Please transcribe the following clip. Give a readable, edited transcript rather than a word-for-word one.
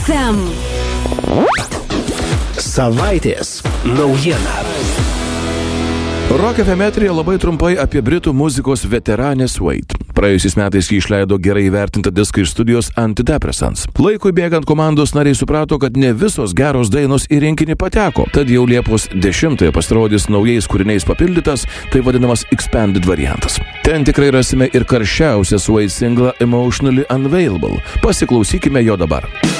FM. Savaitės naujiena. Rock FM eteryje labai trumpai apie britų muzikos veteranę Suede. Praėjusiais metais jį išleido gerai įvertintą diską iš studijos Antidepressants. Laikui bėgant komandos nariai suprato, kad ne visos geros dainos į rinkinį pateko, tad jau Liepos 10 pasirodys naujais kūriniais papildytas, tai vadinamas expanded variantas. Ten tikrai rasime ir karščiausią Suede singlą Emotionally Unavailable. Pasiklausykime jo dabar.